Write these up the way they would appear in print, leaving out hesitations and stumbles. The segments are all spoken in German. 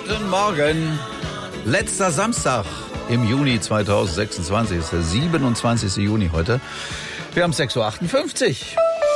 Guten Morgen. Letzter Samstag im Juni 2026, ist der 27. Juni heute. Wir haben 6.58 Uhr.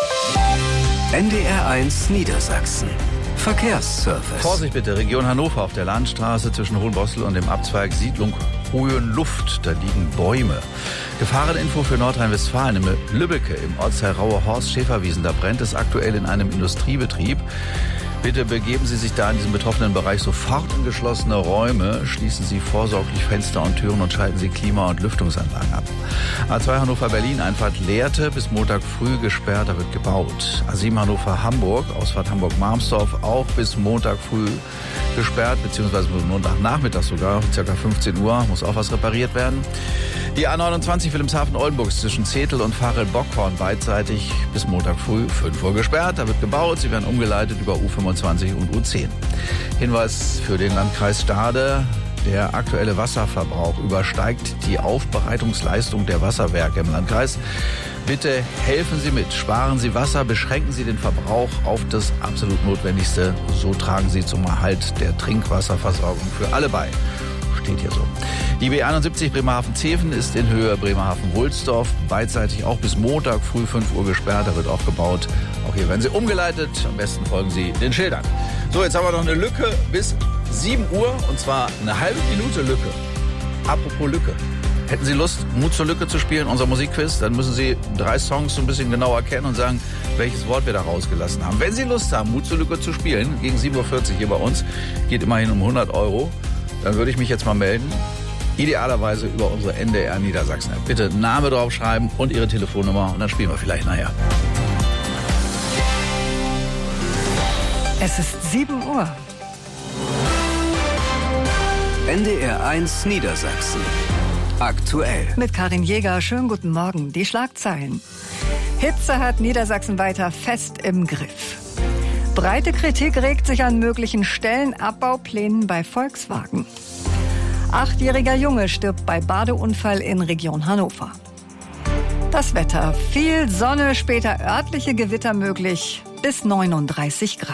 NDR1 Niedersachsen. Verkehrsservice. Vorsicht bitte, Region Hannover auf der Landstraße zwischen Hohenbossel und dem Abzweig Siedlung Hohenluft. Da liegen Bäume. Gefahreninfo für Nordrhein-Westfalen in Lübbecke im Ortsteil Rauer Horst Schäferwiesen. Da brennt es aktuell in einem Industriebetrieb. Bitte begeben Sie sich da in diesem betroffenen Bereich sofort in geschlossene Räume. Schließen Sie vorsorglich Fenster und Türen und schalten Sie Klima- und Lüftungsanlagen ab. A2 Hannover-Berlin, Einfahrt Lehrte, bis Montag früh gesperrt, da wird gebaut. A7 Hannover-Hamburg, Ausfahrt Hamburg-Marmsdorf, auch bis Montag früh gesperrt, beziehungsweise bis Montagnachmittag sogar, ca. 15 Uhr, muss auch was repariert werden. Die A29 Wilhelmshaven-Oldenburg zwischen Zetel und Varel-Bockhorn beidseitig bis Montag früh 5 Uhr gesperrt, da wird gebaut. Sie werden umgeleitet über U25 und U10. Hinweis für den Landkreis Stade: Der aktuelle Wasserverbrauch übersteigt die Aufbereitungsleistung der Wasserwerke im Landkreis. Bitte helfen Sie mit, sparen Sie Wasser, beschränken Sie den Verbrauch auf das absolut Notwendigste. So tragen Sie zum Erhalt der Trinkwasserversorgung für alle bei. Steht hier so. Die B71 Bremerhaven-Zeven ist in Höhe Bremerhaven-Wulsdorf beidseitig auch bis Montag früh 5 Uhr gesperrt. Da wird auch gebaut. Auch hier werden Sie umgeleitet. Am besten folgen Sie den Schildern. So, jetzt haben wir noch eine Lücke bis 7 Uhr, und zwar eine halbe Minute Lücke. Apropos Lücke. Hätten Sie Lust, Mut zur Lücke zu spielen, unser Musikquiz, dann müssen Sie 3 Songs so ein bisschen genauer erkennen und sagen, welches Wort wir da rausgelassen haben. Wenn Sie Lust haben, Mut zur Lücke zu spielen, gegen 7.40 Uhr hier bei uns, geht immerhin um 100 €, dann würde ich mich jetzt mal melden. Idealerweise über unsere NDR Niedersachsen-App. Bitte Name draufschreiben und Ihre Telefonnummer, und dann spielen wir vielleicht nachher. Es ist 7 Uhr. NDR1 Niedersachsen. Aktuell. Mit Karin Jäger, schönen guten Morgen. Die Schlagzeilen. Hitze hat Niedersachsen weiter fest im Griff. Breite Kritik regt sich an möglichen Stellenabbauplänen bei Volkswagen. 8-jähriger Junge stirbt bei Badeunfall in Region Hannover. Das Wetter: viel Sonne, später örtliche Gewitter möglich, bis 39 Grad.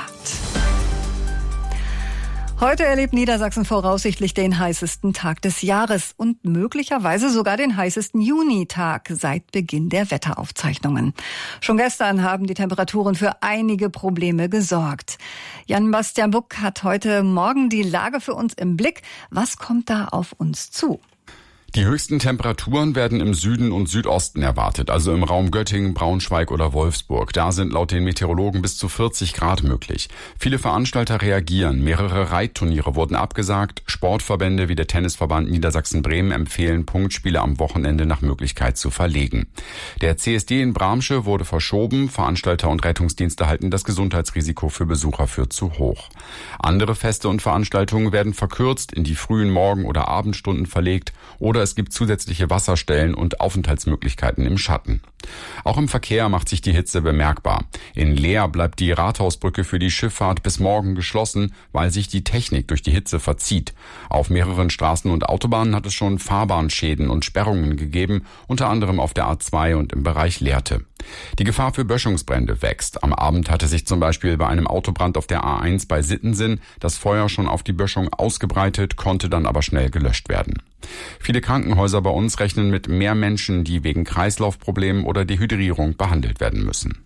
Heute erlebt Niedersachsen voraussichtlich den heißesten Tag des Jahres und möglicherweise sogar den heißesten Junitag seit Beginn der Wetteraufzeichnungen. Schon gestern haben die Temperaturen für einige Probleme gesorgt. Jan-Bastian Buck hat heute Morgen die Lage für uns im Blick. Was kommt da auf uns zu? Die höchsten Temperaturen werden im Süden und Südosten erwartet, also im Raum Göttingen, Braunschweig oder Wolfsburg. Da sind laut den Meteorologen bis zu 40 Grad möglich. Viele Veranstalter reagieren. Mehrere Reitturniere wurden abgesagt. Sportverbände wie der Tennisverband Niedersachsen-Bremen empfehlen, Punktspiele am Wochenende nach Möglichkeit zu verlegen. Der CSD in Bramsche wurde verschoben. Veranstalter und Rettungsdienste halten das Gesundheitsrisiko für Besucher für zu hoch. Andere Feste und Veranstaltungen werden verkürzt, in die frühen Morgen- oder Abendstunden verlegt, oder es gibt zusätzliche Wasserstellen und Aufenthaltsmöglichkeiten im Schatten. Auch im Verkehr macht sich die Hitze bemerkbar. In Leer bleibt die Rathausbrücke für die Schifffahrt bis morgen geschlossen, weil sich die Technik durch die Hitze verzieht. Auf mehreren Straßen und Autobahnen hat es schon Fahrbahnschäden und Sperrungen gegeben, unter anderem auf der A2 und im Bereich Lehrte. Die Gefahr für Böschungsbrände wächst. Am Abend hatte sich zum Beispiel bei einem Autobrand auf der A1 bei Sittensen das Feuer schon auf die Böschung ausgebreitet, konnte dann aber schnell gelöscht werden. Viele Krankenhäuser bei uns rechnen mit mehr Menschen, die wegen Kreislaufproblemen oder Dehydrierung behandelt werden müssen.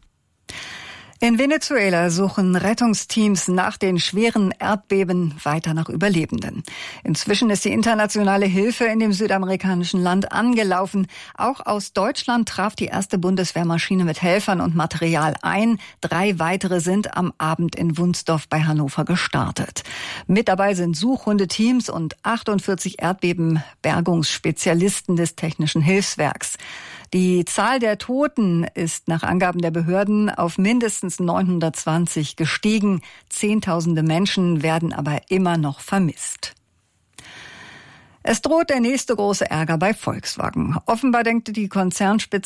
In Venezuela suchen Rettungsteams nach den schweren Erdbeben weiter nach Überlebenden. Inzwischen ist die internationale Hilfe in dem südamerikanischen Land angelaufen. Auch aus Deutschland traf die erste Bundeswehrmaschine mit Helfern und Material ein. 3 weitere sind am Abend in Wunsdorf bei Hannover gestartet. Mit dabei sind Suchhundeteams und 48 Erdbebenbergungsspezialisten des Technischen Hilfswerks. Die Zahl der Toten ist nach Angaben der Behörden auf mindestens 920 gestiegen. Zehntausende Menschen werden aber immer noch vermisst. Es droht der nächste große Ärger bei Volkswagen. Offenbar denkt die Konzernspitze